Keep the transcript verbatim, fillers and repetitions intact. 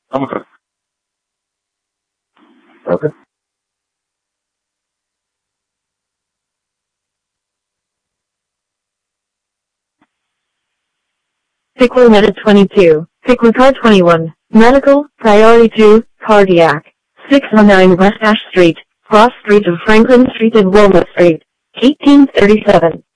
I'm okay. Okay. Pickler Meta twenty-two, Pickler Car twenty-one, Medical, Priority two, Cardiac, six oh nine West Ash Street, Cross Street of Franklin Street and Wilmot Street, eighteen thirty-seven.